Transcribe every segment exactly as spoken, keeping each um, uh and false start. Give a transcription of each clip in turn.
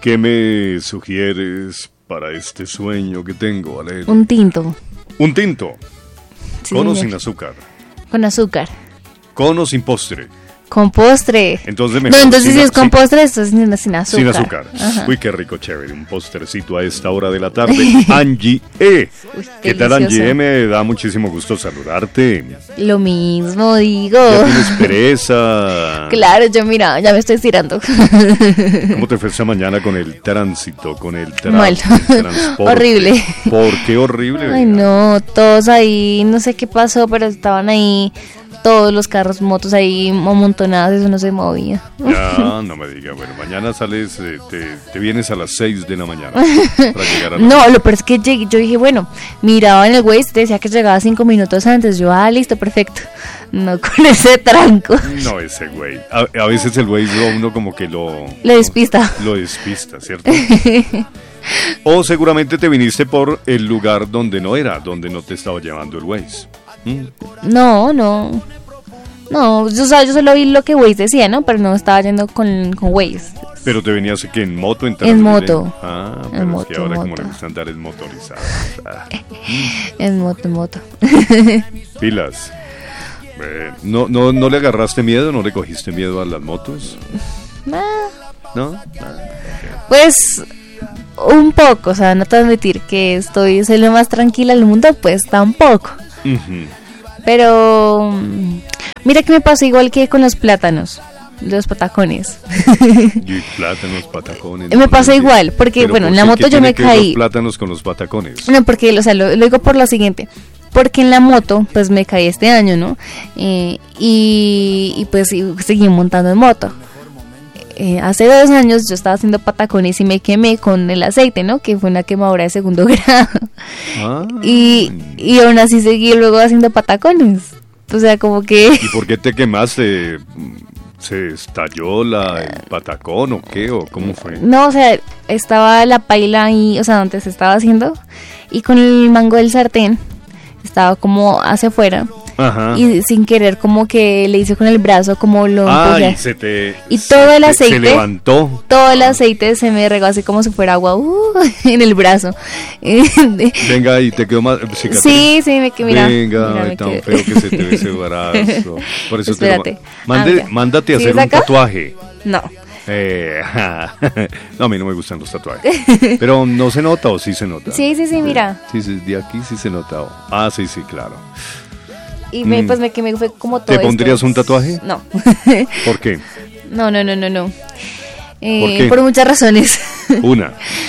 ¿Qué me sugieres para este sueño que tengo, Valeria? Un tinto. Un tinto. Sí, Con o señor. sin azúcar. Con azúcar. Con o sin postre. Con postre. Entonces No, mejor entonces sin si a- es con sin- postre, esto es sin, sin azúcar. Sin azúcar. Ajá. Uy, qué rico, chévere. Un postrecito a esta hora de la tarde. Angie E. Uy, ¿Qué tal, delicioso. Angie E? Me da muchísimo gusto saludarte. Lo mismo digo. ¿Ya tienes pereza? Claro, yo mira, ya me estoy estirando. ¿Cómo te fue esta mañana con el tránsito, con el, tra- Mal. el transporte? Horrible. ¿Por qué horrible? Ay, no, todos ahí, no sé qué pasó, pero estaban ahí todos los carros, motos ahí amontonados, eso no se movía. Ya, no me diga. Bueno, mañana sales, eh, te, te vienes a las seis de la mañana para llegar a la... No, lo peor es que llegué, yo dije, bueno, miraba en el Waze, decía que llegaba cinco minutos antes. Yo, ah, listo, perfecto. No con ese tranco. No, ese güey. A, a veces el güey a uno como que lo... Le despista. Lo despista, ¿cierto? O seguramente te viniste por el lugar donde no era, donde no te estaba llevando el Waze. ¿Mm? No, no. No, yo, o sea, yo solo vi lo que Waze decía, ¿no? Pero no estaba yendo con, con Waze. Pero te venías que en moto, en En Transmilenio. moto. Ah, En pero es moto, que ahora en como moto. le gusta andar en motorizadas. Ah, En moto, en moto. pilas. Eh, ¿no, no, ¿No le agarraste miedo? ¿No le cogiste miedo a las motos? Ah, ¿No? Ah. pues un poco, o sea, no te voy a admitir que estoy, soy lo más tranquila del mundo, pues tampoco. Ujú. Pero mm, mira que me pasó igual que con los plátanos, los patacones. Y plátanos, patacones. Me no, pasó no, igual, porque, pero bueno, ¿por en la qué? moto ¿Qué yo tiene me que ver caí? los plátanos con los patacones? No, porque, o sea, lo, lo digo por lo siguiente. Porque en la moto, pues me caí este año, ¿no? Eh, y, y pues y seguí montando en moto. Eh, hace dos años yo estaba haciendo patacones y me quemé con el aceite, ¿no? Que fue una quemadura de segundo grado. Ah. Y, y aún así seguí luego haciendo patacones. O sea, como que... ¿Y por qué te quemaste? ¿Se estalló la, el patacón o qué? ¿O cómo fue? No, o sea, estaba la paila ahí, o sea, donde se estaba haciendo. Y con el mango del sartén estaba como hacia afuera. Ajá. Y sin querer como que le hice con el brazo como lo Ay, empujé. se te... Y se todo el te- aceite- Se levantó. Todo el aceite se me regó así como si fuera agua uh, en el brazo. Venga, y te quedó más cicatriz. Sí, sí, me quedé, mira. Venga, mira, ay, me tan quedé. feo que se te ve ese brazo. Por eso Espérate. te lo... Mande, Ah, mira. mándate a ¿Sí hacer es un acá? tatuaje. No. Eh, no, a mí no me gustan los tatuajes. Pero no se nota o sí se nota. Sí, sí, sí, mira. Sí, sí, de aquí sí se nota. o- Ah, sí, sí, claro. Y me, Mm. pues me quemé, fue como todo ¿Te esto. pondrías un tatuaje? No. ¿Por qué? No, no, no, no, no. Eh, ¿Por qué? Por muchas razones. Una.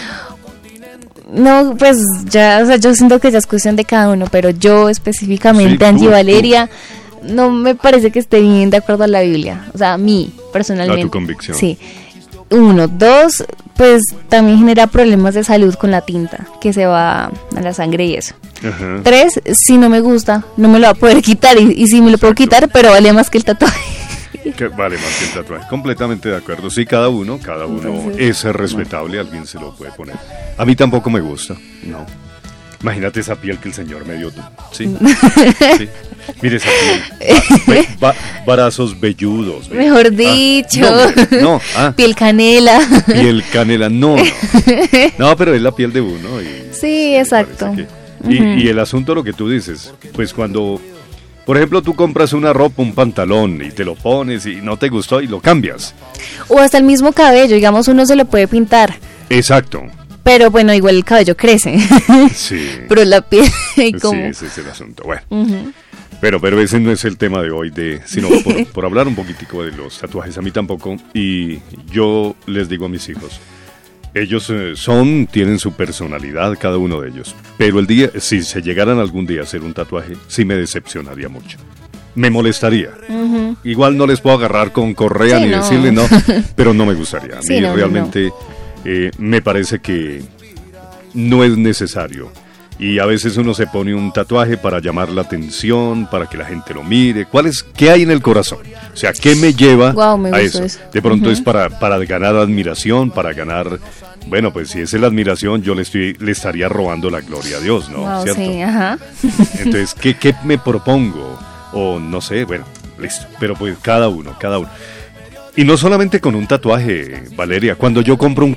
No, pues ya, o sea, yo siento que ya es cuestión de cada uno, pero yo específicamente, Sí, tú, Angie tú. Valeria, no me parece que esté bien de acuerdo a la Biblia. O sea, a mí, personalmente. A tu convicción. Sí. Uno. Dos, pues también genera problemas de salud con la tinta, que se va a la sangre y eso. Ajá. Tres, si no me gusta, no me lo va a poder quitar. Y, y sí me lo puedo Exacto. quitar, pero vale más que el tatuaje. Que vale más que el tatuaje. Completamente de acuerdo. Sí, cada uno, cada uno Entonces, es respetable. Alguien se lo puede poner. A mí tampoco me gusta. No. Imagínate esa piel que el Señor me dio. Sí. Sí. Mire esa piel. Ba- ba- brazos velludos. ve. Mejor Ah, dicho. no, no, ah, Piel canela. piel canela. No, no. No, pero es la piel de uno. Y, Sí, me exacto. parece que- y, y el asunto, lo que tú dices, pues cuando, por ejemplo, tú compras una ropa, un pantalón y te lo pones y no te gustó y lo cambias. O hasta el mismo cabello, digamos, uno se lo puede pintar. Exacto. Pero bueno, igual el cabello crece. Sí. Pero la piel, Sí, como. ese es el asunto. Bueno, Ujú. pero, pero ese no es el tema de hoy, de, sino por, por hablar un poquitico de los tatuajes. A mí tampoco. Y yo les digo a mis hijos, ellos eh, son, tienen su personalidad, cada uno de ellos. Pero el día, si se llegaran algún día a hacer un tatuaje, sí me decepcionaría mucho. Me molestaría. Ujú. Igual no les puedo agarrar con correa Sí, ni no. decirle no, pero no me gustaría. A mí Sí, no, no, realmente eh, me parece que no es necesario. Y a veces uno se pone un tatuaje para llamar la atención, para que la gente lo mire. ¿Cuál es, qué hay en el corazón? O sea, ¿qué me lleva Guau, me a gustó eso? eso. De pronto Ujú. es para, para ganar admiración, para ganar... Bueno, pues si esa es la admiración, yo le, estoy, le estaría robando la gloria a Dios, ¿no? Wow, ¿Cierto? sí, ajá. Entonces, ¿qué, ¿qué me propongo? O no sé, bueno, listo. Pero pues cada uno, cada uno. Y no solamente con un tatuaje, Valeria. Cuando yo compro un carro,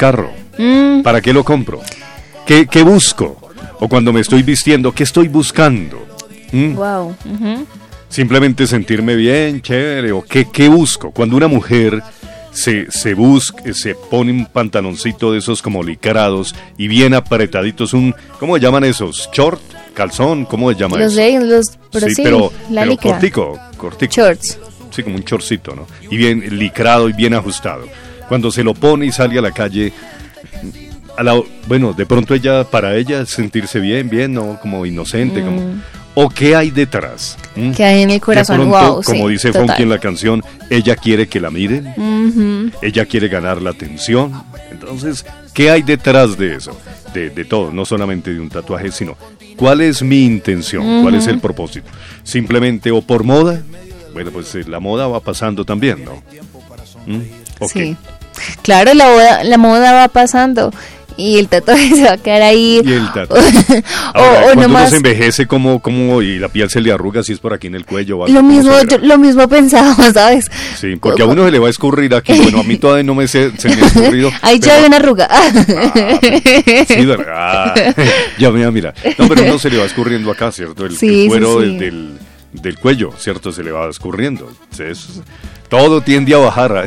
Mm. ¿Para qué lo compro? ¿Qué, qué busco? O cuando me estoy vistiendo, ¿qué estoy buscando? ¿Mm? Wow. Uh-huh. Simplemente sentirme bien, chévere, o qué, qué busco. Cuando una mujer se, se busca, se pone un pantaloncito de esos como licrados y bien apretaditos, un, ¿cómo se llaman esos? ¿Short? ¿Calzón? ¿Cómo se llama Los eso? leggings, los, pero sí, sí, pero, la pero licra. cortico, cortico. Shorts. Sí, como un chorcito, ¿no? Y bien licrado y bien ajustado. Cuando se lo pone y sale a la calle, a la, bueno, de pronto ella, para ella, sentirse bien, bien, ¿no? Como inocente, mm. como... ¿O qué hay detrás? ¿Mm? ¿Qué hay en el corazón? De pronto, Wow, como sí, dice total. Funky en la canción, ella quiere que la miren, Uh-huh. ella quiere ganar la atención. Entonces, ¿qué hay detrás de eso? De, de todo, no solamente de un tatuaje, sino ¿cuál es mi intención? Uh-huh. ¿Cuál es el propósito? ¿Simplemente o por moda? Bueno, pues eh, la moda va pasando también, ¿no? ¿Mm? Okay. Sí, claro, la moda, la moda va pasando. Y el tatuaje se va a quedar ahí. Y el tatuaje. Ahora, o, o cuando nomás... uno se envejece, como, como y la piel se le arruga, si es por aquí en el cuello. O algo, lo mismo, yo, lo mismo pensaba, ¿sabes? Sí, porque a uno se le va a escurrir aquí. Bueno, a mí todavía no me se, se me ha escurrido. Ahí pero... ya hay una arruga. Ah, sí, ¿verdad? Ah, ya mira, mira. No, pero uno se le va escurriendo acá, ¿cierto? El, sí, el cuero sí, sí. Del, del, del cuello, ¿cierto? Se le va escurriendo. Entonces, todo tiende a bajar.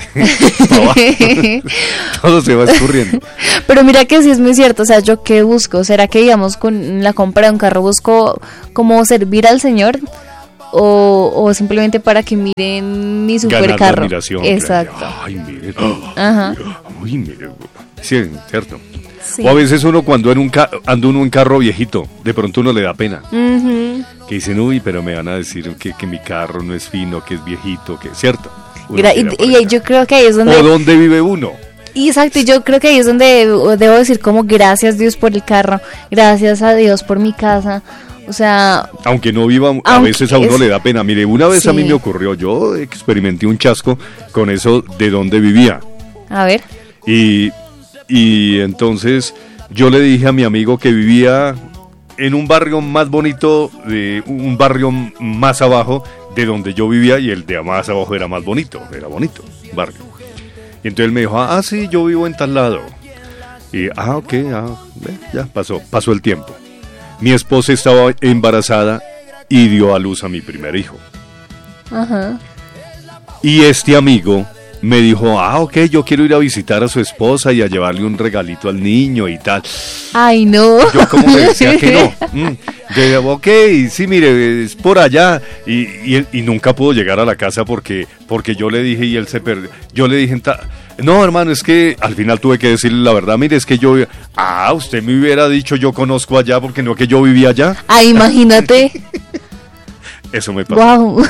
Todo se va escurriendo. Pero mira que sí es muy cierto, o sea, ¿yo qué busco? ¿Será que, digamos, con la compra de un carro busco como servir al Señor? O, o simplemente para que miren mi supercarro. Exacto. Ay, mire. Ajá. Ay, mire. Sí, cierto. Sí. O a veces uno cuando en un ca- anda uno en carro viejito, de pronto uno le da pena. Uh-huh. Que dicen, uy, pero me van a decir que, que mi carro no es fino, que es viejito, que cierto. Gra- y, y yo creo que ahí es donde... ¿O dónde vive uno? Exacto, y yo creo que ahí es donde debo, debo decir como gracias Dios por el carro, gracias a Dios por mi casa, o sea... Aunque no viva, a veces a uno es, le da pena. Mire, una vez sí. a mí me ocurrió, yo experimenté un chasco con eso de dónde vivía. A ver. Y, y entonces yo le dije a mi amigo que vivía en un barrio más bonito, de un barrio más abajo de donde yo vivía, y el de más abajo era más bonito, era bonito, barrio. Y entonces él me dijo, ah, sí, yo vivo en tal lado. Y, ah, ok, ah, ya pasó, pasó el tiempo. Mi esposa estaba embarazada y dio a luz a mi primer hijo. Ajá. Y este amigo me dijo, ah, ok, yo quiero ir a visitar a su esposa y a llevarle un regalito al niño y tal. Ay, no. Yo como le decía que no. Mm. Yo decía, ok, sí, mire, es por allá. Y, y, y nunca pudo llegar a la casa porque, porque yo le dije y él se perdió. Yo le dije, no, hermano, es que al final tuve que decirle la verdad. Mire, es que yo, ah, usted me hubiera dicho yo conozco allá porque no que yo vivía allá. Ah, imagínate. Eso me pasó. Wow.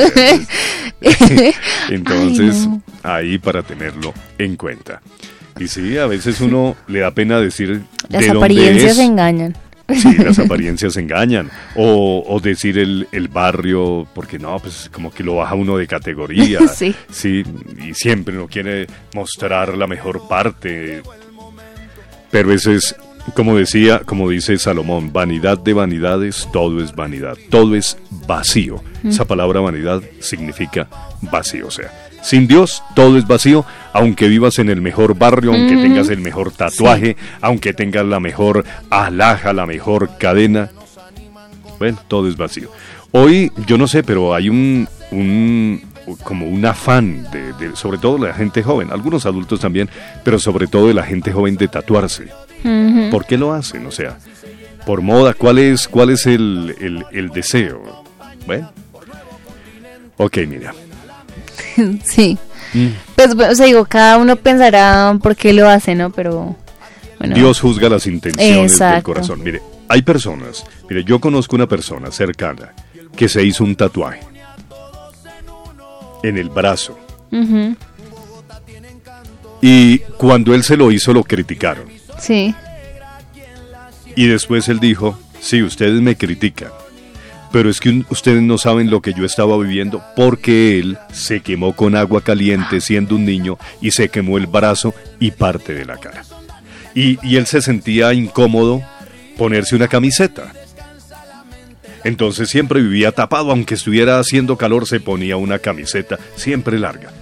Entonces, ay, no. Ahí para tenerlo en cuenta. Y sí, a veces uno le da pena decir las de apariencias dónde es. engañan. Sí, las apariencias engañan. O, o decir el, el barrio, porque no, pues como que lo baja uno de categoría. Sí. Sí, y siempre uno quiere mostrar la mejor parte. Pero eso es, como decía, como dice Salomón, vanidad de vanidades, todo es vanidad, todo es vacío. Mm. Esa palabra vanidad significa vacío, o sea, sin Dios todo es vacío, aunque vivas en el mejor barrio, aunque mm. tengas el mejor tatuaje, sí. aunque tengas la mejor alhaja, la mejor cadena, bueno, todo es vacío. Hoy, yo no sé, pero hay un, un como un afán, de, de, sobre todo de la gente joven, algunos adultos también, pero sobre todo de la gente joven de tatuarse. Uh-huh. ¿Por qué lo hacen? O sea, por moda, ¿cuál es, cuál es el, el, el deseo? Bueno, ok, mira. Sí, mm. pues o sea, digo, cada uno pensará por qué lo hace, ¿no? Pero bueno. Dios juzga las intenciones Exacto. del corazón. Mire, hay personas, mire, yo conozco una persona cercana que se hizo un tatuaje en el brazo. Uh-huh. Y cuando él se lo hizo, lo criticaron. Sí. Y después él dijo, sí, ustedes me critican, pero es que un, ustedes no saben lo que yo estaba viviendo, porque él se quemó con agua caliente siendo un niño y se quemó el brazo y parte de la cara. Y, y él se sentía incómodo ponerse una camiseta. Entonces siempre vivía tapado, aunque estuviera haciendo calor, se ponía una camiseta siempre larga.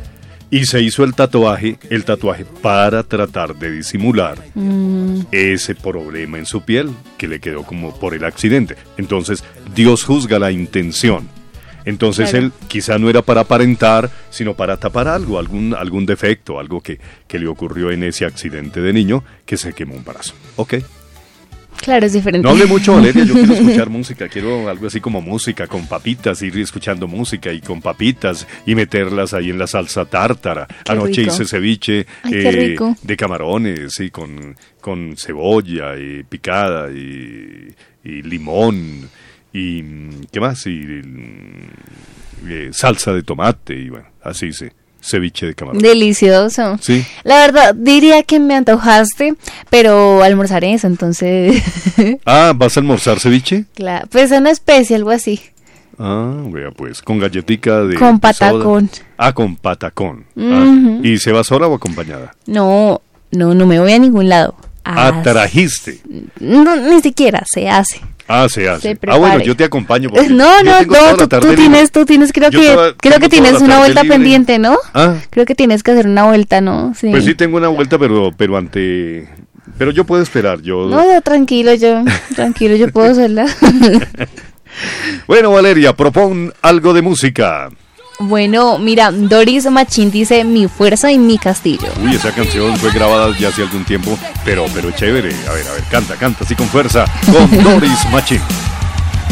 Y se hizo el tatuaje, el tatuaje para tratar de disimular Mm, ese problema en su piel que le quedó como por el accidente. Entonces, Dios juzga la intención. Entonces, Claro. él quizá no era para aparentar, sino para tapar algo, algún, algún defecto, algo que, que le ocurrió en ese accidente de niño, que se quemó un brazo. Ok. claro, es diferente. No hable mucho, Valeria, yo quiero escuchar música, quiero algo así como música con papitas, ir escuchando música y con papitas y meterlas ahí en la salsa tártara. Qué Anoche rico. hice ceviche Ay, qué rico. de camarones, sí, con, con cebolla y picada y, y limón y ¿qué más? Y mm, eh, salsa de tomate y bueno, así hice ceviche de camarón. Delicioso. Sí. La verdad, diría que me antojaste, pero almorzaré eso, entonces... Ah, ¿vas a almorzar ceviche? Claro, pues una especie, algo así. Ah, vea pues, con galletica de Con de patacón. soda. Ah, con patacón. Ujú. Ah, ¿y se va sola o acompañada? No, no, no me voy a ningún lado. Ah, Ah, trajiste. no, ni siquiera, se hace. Ah, se hace. Se Ah, prepare. bueno, yo te acompaño. porque No, yo no, tengo toda no, la tú, tarde tú tienes, libre. tú tienes, creo Yo que, toda- creo tengo que toda tienes la una tarde vuelta libre. pendiente, ¿no? Ah, Creo que tienes que hacer una vuelta, ¿no? Sí. pues sí tengo una vuelta, pero, pero ante... Pero yo puedo esperar, yo... No, yo tranquilo, yo, tranquilo, yo puedo hacerla. Bueno, Valeria, propon algo de música. Bueno, mira, Doris Machín dice mi fuerza y mi castillo. Uy, esa canción fue grabada ya hace algún tiempo, pero, pero chévere. A ver, a ver, canta, canta así con fuerza, con Doris Machín.